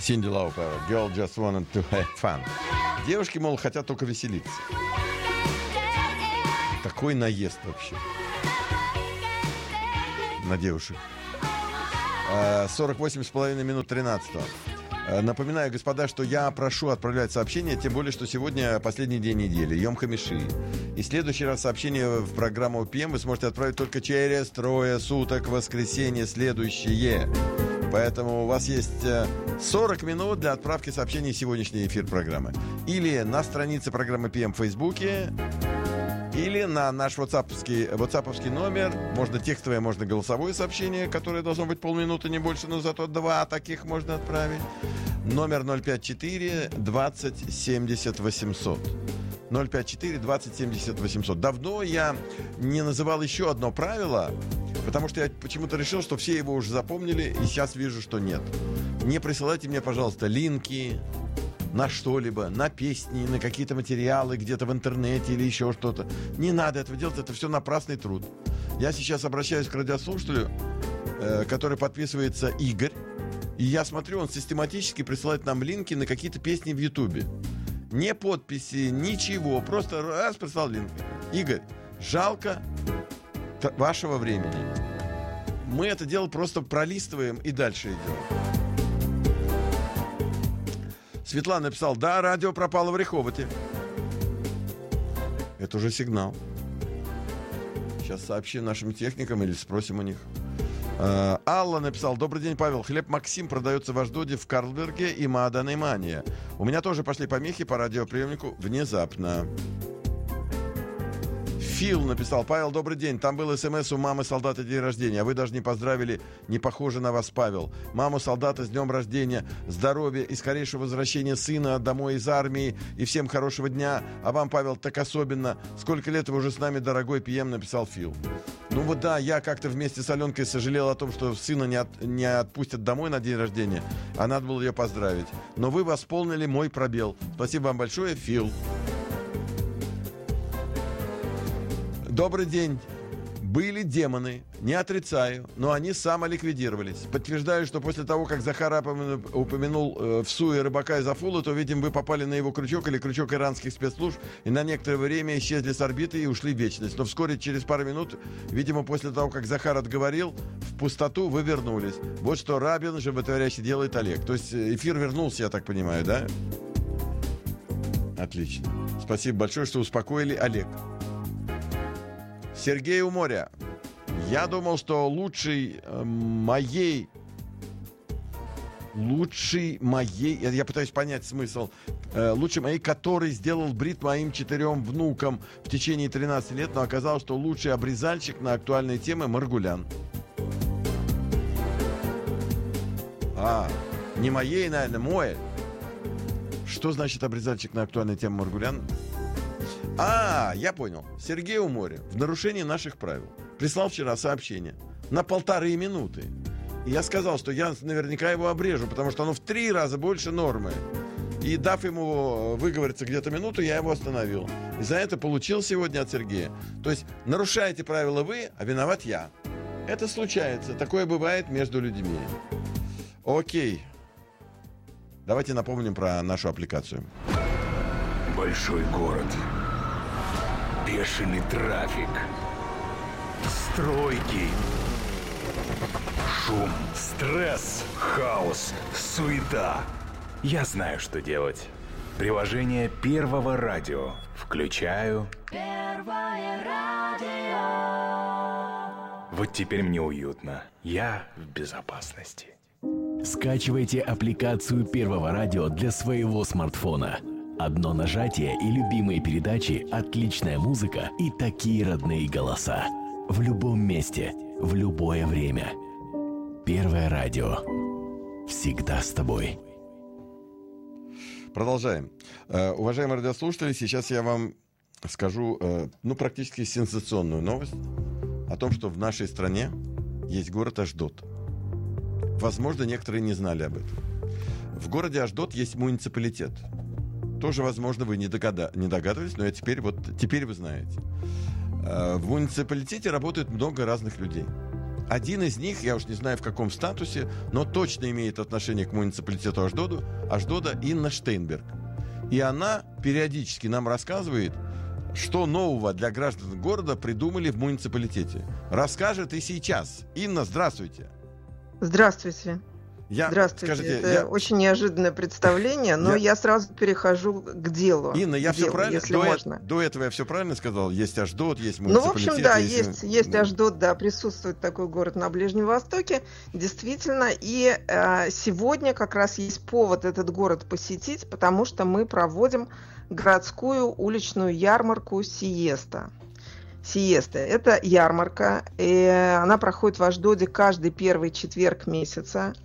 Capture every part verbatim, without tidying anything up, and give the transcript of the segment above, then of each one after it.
Синди Лаупер. Girl just wanted to have fun. Девушки, мол, хотят только веселиться. Такой наезд вообще на девушек. сорок восемь с половиной минут тринадцатого. Напоминаю, господа, что я прошу отправлять сообщения, тем более, что сегодня последний день недели, Йом Хамиши. И в следующий раз сообщение в программу пи эм вы сможете отправить только через трое суток, воскресенье следующее. Поэтому у вас есть сорок минут для отправки сообщений в сегодняшний эфир программы. Или на странице программы пи эм в Фейсбуке, или на наш ватсаповский, ватсаповский номер. Можно текстовое, можно голосовое сообщение, которое должно быть полминуты, не больше, но зато два таких можно отправить. Номер ноль пять четыре двадцать семьдесят восемьсот. ноль пять четыре двадцать семьдесят восемьсот. Давно я не называл еще одно правило, потому что я почему-то решил, что все его уже запомнили, и сейчас вижу, что нет. Не присылайте мне, пожалуйста, линки на что-либо, на песни, на какие-то материалы где-то в интернете или еще что-то. Не надо этого делать, это все напрасный труд. Я сейчас обращаюсь к радиослушателю, э, который подписывается Игорь, и я смотрю, он систематически присылает нам линки на какие-то песни в Ютубе. Не подписи, ничего, просто раз прислал линк. Игорь, жалко т- вашего времени. Мы это дело просто пролистываем и дальше идем. Светлана написала: да, радио пропало в Реховоте. Это уже сигнал. Сейчас сообщим нашим техникам или спросим у них. Uh, Алла написала: добрый день, Павел. Хлеб Максим продается в Аждоде, в Карлсберге и Маада Неймания. У меня тоже пошли помехи по радиоприемнику внезапно. Фил написал: Павел, добрый день. Там был смс у мамы солдата день рождения, а вы даже не поздравили. Не похоже на вас, Павел. Маму солдата с днем рождения, здоровья и скорейшего возвращения сына домой из армии. И всем хорошего дня. А вам, Павел, так особенно. Сколько лет вы уже с нами, дорогой пи эм, написал Фил. Ну вот да, я как-то вместе с Аленкой сожалел о том, что сына не, от, не отпустят домой на день рождения, а надо было ее поздравить. Но вы восполнили мой пробел. Спасибо вам большое, Фил. Добрый день. Были демоны, не отрицаю, но они самоликвидировались. Подтверждаю, что после того, как Захар упомянул э, в суе рыбака из Афулы, то, видимо, вы попали на его крючок или крючок иранских спецслужб и на некоторое время исчезли с орбиты и ушли в вечность. Но вскоре, через пару минут, видимо, после того, как Захар отговорил, в пустоту вы вернулись. Вот что Рабин, животворящий, делает Олег. То есть эфир вернулся, я так понимаю, да? Отлично. Спасибо большое, что успокоили, Олег. Сергей у моря. Я думал, что лучший э, моей... Лучший моей... Я, я пытаюсь понять смысл. Э, лучший моей, который сделал брит моим четырем внукам в течение тринадцати лет, но оказалось, что лучший обрезальщик на актуальные темы Маргулян. А, не моей, наверное, мой. Что значит обрезальщик на актуальные темы Маргулян? А, я понял. Сергей у моря в нарушении наших правил прислал вчера сообщение на полторы минуты. И я сказал, что я наверняка его обрежу, потому что оно в три раза больше нормы. И дав ему выговориться где-то минуту, я его остановил. И за это получил сегодня от Сергея. То есть нарушаете правила вы, а виноват я. Это случается. Такое бывает между людьми. Окей. Давайте напомним про нашу аппликацию. Большой город. Бешеный трафик. Стройки. Шум. Стресс. Хаос. Суета. Я знаю, что делать. Приложение Первого радио. Включаю. Первое радио. Вот теперь мне уютно. Я в безопасности. Скачивайте аппликацию Первого радио для своего смартфона. Одно нажатие и любимые передачи, отличная музыка и такие родные голоса. В любом месте, в любое время. Первое радио. Всегда с тобой. Продолжаем. Uh, уважаемые радиослушатели, сейчас я вам скажу, uh, ну, практически сенсационную новость о том, что в нашей стране есть город Аждот. Возможно, некоторые не знали об этом. В городе Аждот есть муниципалитет. Тоже, возможно, вы не, догада... не догадывались, но я теперь, вот, теперь вы знаете. В муниципалитете работает много разных людей. Один из них, я уж не знаю в каком статусе, но точно имеет отношение к муниципалитету Ашдоду, Ашдода Инна Штейнберг. И она периодически нам рассказывает, что нового для граждан города придумали в муниципалитете. Расскажет и сейчас. Инна, здравствуйте. Здравствуйте. Я, Здравствуйте. Скажите, это я... очень неожиданное представление, но я, я сразу перехожу к делу. Инна, я к все делу, правильно? Если до, можно. До этого я все правильно сказал? Есть Ашдод, есть муниципалитет. Ну, в общем, да, есть, есть, есть Ашдод, да, присутствует такой город на Ближнем Востоке, действительно. И э, сегодня как раз есть повод этот город посетить, потому что мы проводим городскую уличную ярмарку «Сиеста». Сиеста – это ярмарка, и она проходит в Ашдоде каждый первый четверг месяца.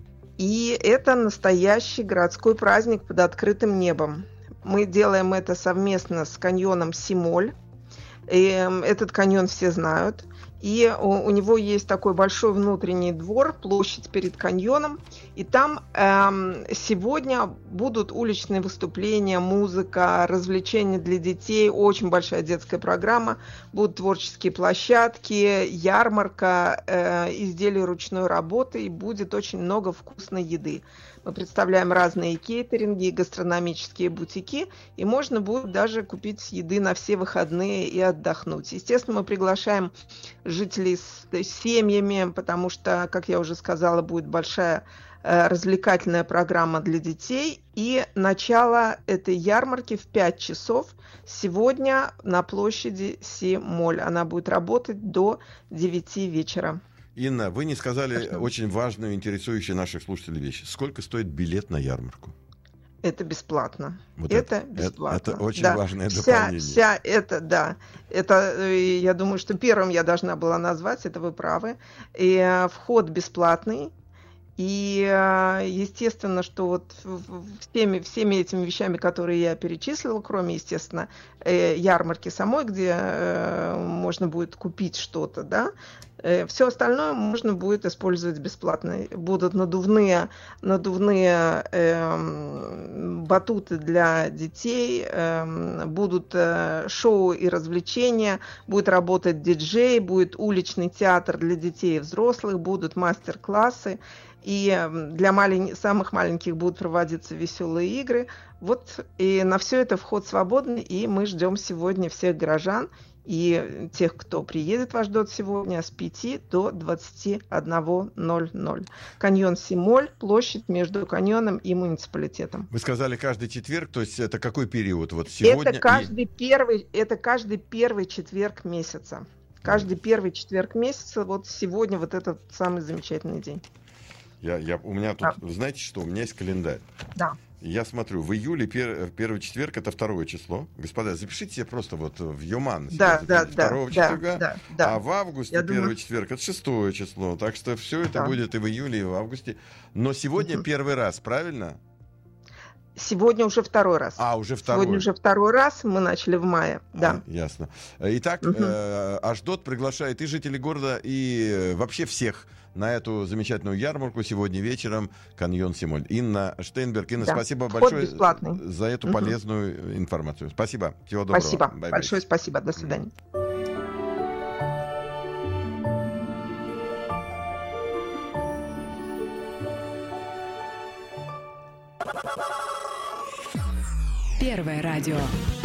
И это настоящий городской праздник под открытым небом. Мы делаем это совместно с каньоном Симоль. И этот каньон все знают. И у, у него есть такой большой внутренний двор, площадь перед каньоном. И там эм, сегодня будут уличные выступления, музыка, развлечения для детей, очень большая детская программа. Будут творческие площадки, ярмарка, э, изделия ручной работы, и будет очень много вкусной еды. Мы представляем разные кейтеринги, гастрономические бутики, и можно будет даже купить еды на все выходные и отдохнуть. Естественно, мы приглашаем жителей с, с семьями, потому что, как я уже сказала, будет большая э, развлекательная программа для детей. И начало этой ярмарки в пять часов сегодня на площади Симоль. Она будет работать до девяти вечера. Инна, вы не сказали Конечно. Очень важную, интересующую наших слушателей вещь. Сколько стоит билет на ярмарку? Это бесплатно. Вот это, это бесплатно. Это, это очень да. важное вся, дополнение. Вся это, да. Это, я думаю, что первым я должна была назвать, это вы правы. И вход бесплатный. И естественно, что вот всеми, всеми этими вещами, которые я перечислила, кроме, естественно, ярмарки самой, где можно будет купить что-то, да, все остальное можно будет использовать бесплатно. Будут надувные, надувные э, батуты для детей, э, будут э, шоу и развлечения, будет работать диджей, будет уличный театр для детей и взрослых, будут мастер-классы. И для малень... самых маленьких будут проводиться веселые игры. Вот, и на все это вход свободный, и мы ждем сегодня всех горожан и тех, кто приедет в Ашдод сегодня с пяти до двадцати одного ноль ноль. Каньон Симоль, площадь между каньоном и муниципалитетом. Вы сказали каждый четверг, то есть это какой период? Вот сегодня это, каждый и... первый, это каждый первый четверг месяца. Каждый первый четверг месяца, вот сегодня вот этот самый замечательный день. Я, я, у меня тут, да. Вы знаете что, у меня есть календарь. Да. Я смотрю, в июле пер, первый четверг это второе число. Господа, запишите себе просто вот в Юман. Да, да, второго да, четверга. Да, да. А в августе я первый думаю... четверг это шестое число. Так что все это да. будет и в июле, и в августе. Но сегодня угу. первый раз, правильно? Сегодня уже второй раз. А, уже второй. Сегодня уже второй раз. Мы начали в мае. Да. А, ясно. Итак, угу. э, Ашдод приглашает и жителей города, и вообще всех на эту замечательную ярмарку сегодня вечером. Каньон Симоль. Инна Штейнберг. Инна, да. спасибо Вход большое бесплатный. За эту угу. полезную информацию. Спасибо. Всего доброго. Спасибо. Bye-bye. Большое спасибо. До свидания. Первое радио.